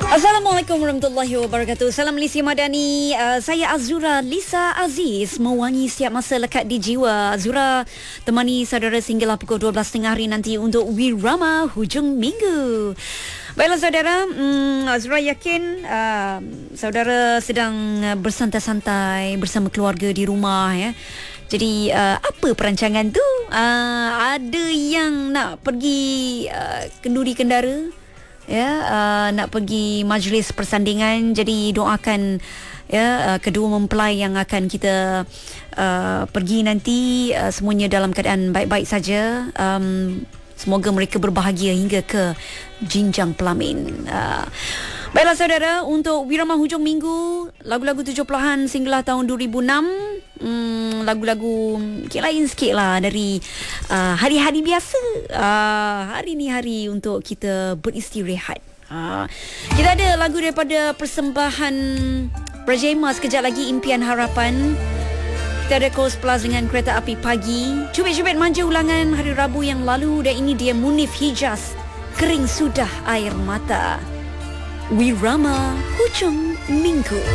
Assalamualaikum warahmatullahi wabarakatuh. Salam Malaysia Madani. Saya Azura Lisa Aziz, mewangi setiap masa lekat di jiwa. Azura temani saudara sehinggalah pukul 12.30 hari nanti untuk Wirama Hujung Minggu. Baiklah saudara, Azura yakin saudara sedang bersantai-santai bersama keluarga di rumah ya. Jadi apa perancangan tu? Ada yang nak pergi kenduri kendara, ya, nak pergi majlis persandingan. Jadi doakan ya kedua mempelai yang akan kita pergi nanti, semuanya dalam keadaan baik-baik saja. Semoga mereka berbahagia hingga ke jinjang pelamin. Baiklah saudara, untuk Wirama Hujung Minggu, lagu-lagu 70-an sehinggalah tahun 2006. Lagu-lagu lain sikit lah dari hari-hari biasa. Hari ni hari untuk kita beristirahat. Kita ada lagu daripada persembahan Prajema sekejap lagi, Impian Harapan. Kita ada Coast Plus dengan Kereta Api Pagi. Cubit-cubit manja ulangan hari Rabu yang lalu. Dan ini dia Munif Hijaz, Kering Sudah Air Mata. Wirama Hujung Minggu.